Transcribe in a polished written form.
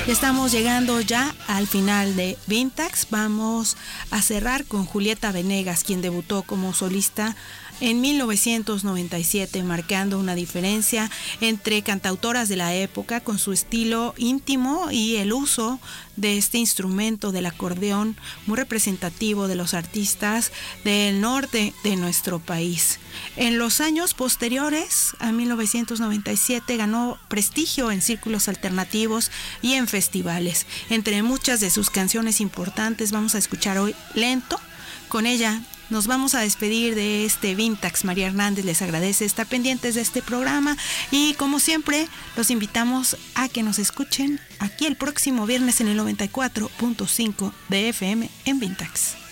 Estamos llegando ya al final de Vintax. Vamos a cerrar con Julieta Venegas, quien debutó como solista en 1997, marcando una diferencia entre cantautoras de la época con su estilo íntimo y el uso de este instrumento del acordeón muy representativo de los artistas del norte de nuestro país. En los años posteriores a 1997 ganó prestigio en círculos alternativos y en festivales. Entre muchas de sus canciones importantes vamos a escuchar hoy Lento. Con ella nos vamos a despedir de este Vintax. María Hernández les agradece estar pendientes de este programa y, como siempre, los invitamos a que nos escuchen aquí el próximo viernes en el 94.5 de FM en Vintax.